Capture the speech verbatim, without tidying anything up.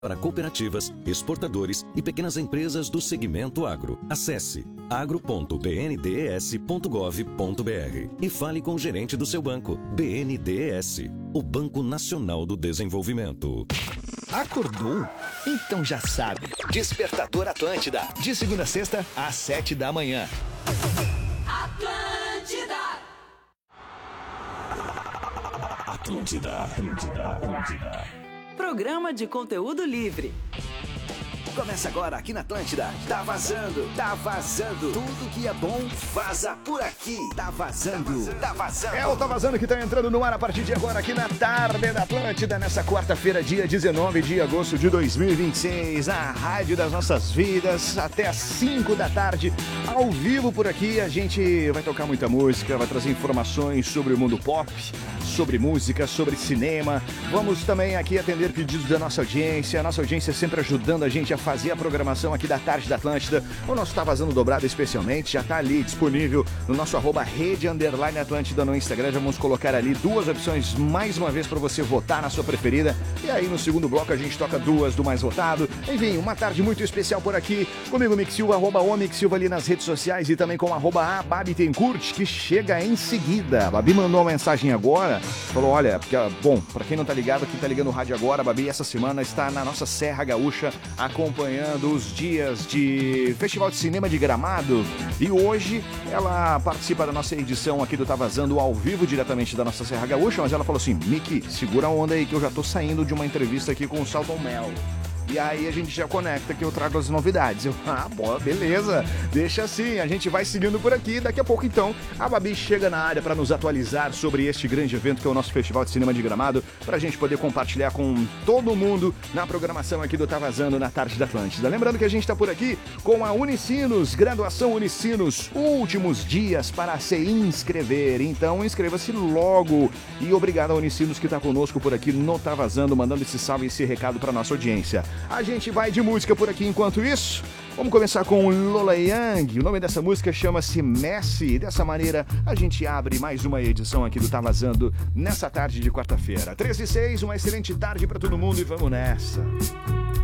para cooperativas, exportadores e pequenas empresas do segmento agro. Acesse agro ponto b n d e s ponto gov ponto b r e fale com o gerente do seu banco. B N D E S, o Banco Nacional do Desenvolvimento. Acordou? Então já sabe. Despertador Atlântida, de segunda a sexta, às sete da manhã. Atlântida! Atlântida, Atlântida, Atlântida. Programa de conteúdo livre. Começa agora aqui na Atlântida. Tá vazando, tá vazando. Tudo que é bom, vaza por aqui. Tá vazando, tá vazando. É o Tá Vazando que tá entrando no ar a partir de agora aqui na tarde da Atlântida, nessa quarta-feira, dia dezenove de agosto de dois mil e vinte e seis. A rádio das nossas vidas, até às cinco da tarde, ao vivo por aqui. A gente vai tocar muita música, vai trazer informações sobre o mundo pop, sobre música, sobre cinema. Vamos também aqui atender pedidos da nossa audiência. A nossa audiência sempre ajudando a gente a fazer a programação aqui da tarde da Atlântida. O nosso Tá Vazando Dobrado especialmente já tá ali disponível no nosso arroba rede underline Atlântida no Instagram. Já vamos colocar ali duas opções mais uma vez para você votar na sua preferida. E aí no segundo bloco a gente toca duas do mais votado. Enfim, uma tarde muito especial por aqui. Comigo, Mick Silva, arroba o Mick Silva ali nas redes sociais e também com arroba a Babi Tencourt, que chega em seguida. A Babi mandou uma mensagem agora, falou, olha, porque, bom, para quem não tá ligado, quem tá ligando o rádio agora, a Babi essa semana está na nossa Serra Gaúcha acompanhando acompanhando os dias de Festival de Cinema de Gramado e hoje ela participa da nossa edição aqui do Tá Vazando ao vivo diretamente da nossa Serra Gaúcha, mas ela falou assim, Mickey, segura a onda aí que eu já tô saindo de uma entrevista aqui com o Salton Mel. E aí a gente já conecta que eu trago as novidades. Eu, ah, boa, beleza, deixa assim, a gente vai seguindo por aqui. Daqui a pouco, então, a Babi chega na área para nos atualizar sobre este grande evento que é o nosso Festival de Cinema de Gramado, para a gente poder compartilhar com todo mundo na programação aqui do Tá Vazando na tarde da Atlântida. Lembrando que a gente está por aqui com a Unicinos, graduação Unicinos, últimos dias para se inscrever. Então, inscreva-se logo. E obrigado a Unicinos que está conosco por aqui no Tá Vazando, mandando esse salve e esse recado para nossa audiência. A gente vai de música por aqui enquanto isso. Vamos começar com Lola Young. O nome dessa música chama-se Messi. Dessa maneira, a gente abre mais uma edição aqui do Tá Vazando nessa tarde de quarta-feira. treze e seis, uma excelente tarde para todo mundo e vamos nessa.